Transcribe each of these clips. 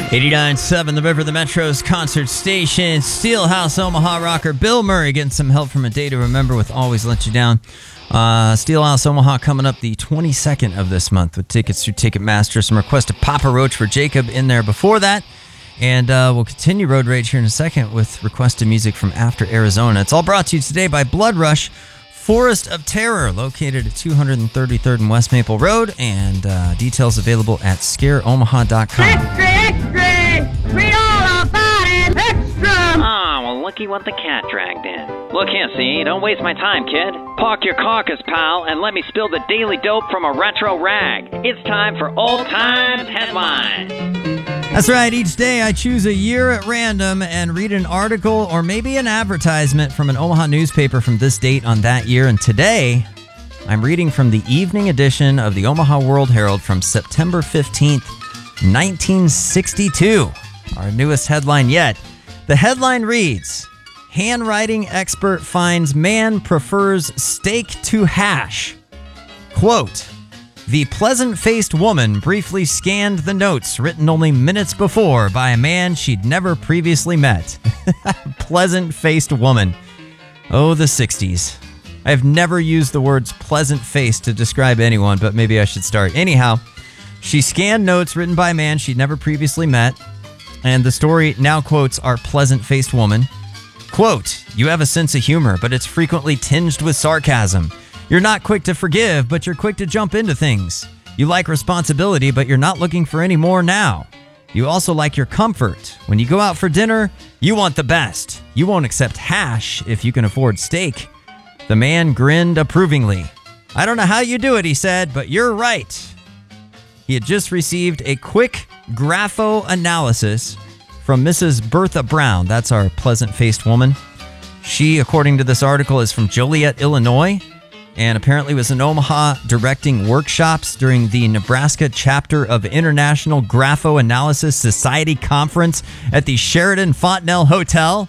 89.7 The River, the Metro's concert station. Steelhouse Omaha rocker Bill Murray getting some help from A Day to Remember with Always Let You Down. Steelhouse Omaha coming up the 22nd of this month with tickets through Ticketmaster. Some requests to Papa Roach for Jacob in there before that. And we'll continue Road Rage here in a second with requested music from After Arizona. It's all brought to you today by Blood Rush Forest of Terror, located at 233rd and West Maple Road, and details available at scareomaha.com. Extra, extra! Read all about it! Extra! Ah, well, looky what the cat dragged in. Look here, see? Don't waste my time, kid. Park your carcass, pal, and let me spill the daily dope from a retro rag. It's time for Old Times Headlines. That's right. Each day I choose a year at random and read an article or maybe an advertisement from an Omaha newspaper from this date on that year. And today I'm reading from the evening edition of the Omaha World Herald from September 15th, 1962. Our newest headline yet. The headline reads, handwriting expert finds man prefers steak to hash. Quote, the pleasant-faced woman briefly scanned the notes written only minutes before by a man she'd never previously met. Pleasant-faced woman. Oh, the 60s. I've never used the words pleasant-faced to describe anyone, but maybe I should start. Anyhow, she scanned notes written by a man she'd never previously met, and the story now quotes our pleasant-faced woman. Quote, you have a sense of humor, but it's frequently tinged with sarcasm. You're not quick to forgive, but you're quick to jump into things. You like responsibility, but you're not looking for any more now. You also like your comfort. When you go out for dinner, you want the best. You won't accept hash if you can afford steak. The man grinned approvingly. I don't know how you do it, he said, but you're right. He had just received a quick grapho analysis from Mrs. Bertha Brown. That's our pleasant-faced woman. She, according to this article, is from Joliet, Illinois, and apparently was in Omaha directing workshops during the Nebraska chapter of International Grapho Analysis Society Conference at the Sheraton Fontenelle Hotel.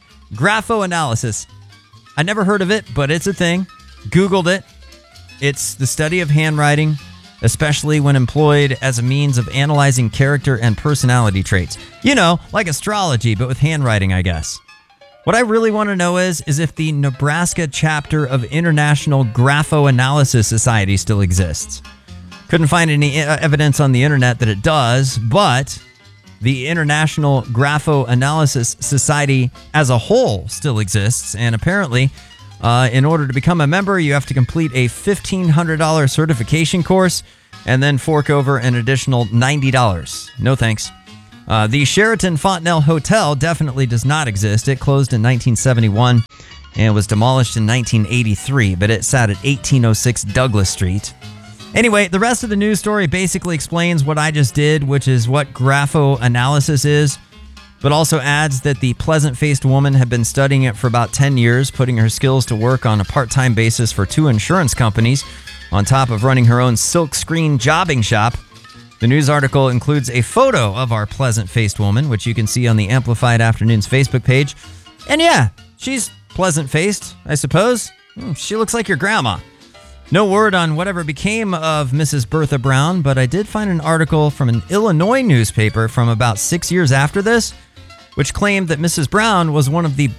Grapho analysis. I never heard of it, but it's a thing. Googled it. It's the study of handwriting, especially when employed as a means of analyzing character and personality traits. You know, like astrology, but with handwriting, I guess. What I really want to know is if the Nebraska chapter of International Grapho Analysis Society still exists. Couldn't find any evidence on the internet that it does, but the International Grapho Analysis Society as a whole still exists, and apparently, in order to become a member, you have to complete a $1,500 certification course and then fork over an additional $90. No thanks. The Sheraton Fontenelle Hotel definitely does not exist. It closed in 1971 and was demolished in 1983, but it sat at 1806 Douglas Street. Anyway, the rest of the news story basically explains what I just did, which is what grapho analysis is, but also adds that the pleasant-faced woman had been studying it for about 10 years, putting her skills to work on a part-time basis for 2 insurance companies, on top of running her own silkscreen jobbing shop. The news article includes a photo of our pleasant-faced woman, which you can see on the Amplified Afternoons Facebook page. And yeah, she's pleasant-faced, I suppose. She looks like your grandma. No word on whatever became of Mrs. Bertha Brown, but I did find an article from an Illinois newspaper from about 6 years after this, which claimed that Mrs. Brown was one of the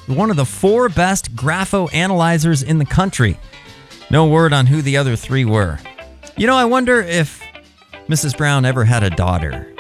4 best grapho analyzers in the country. No word on who the other 3 were. You know, I wonder if Mrs. Brown ever had a daughter.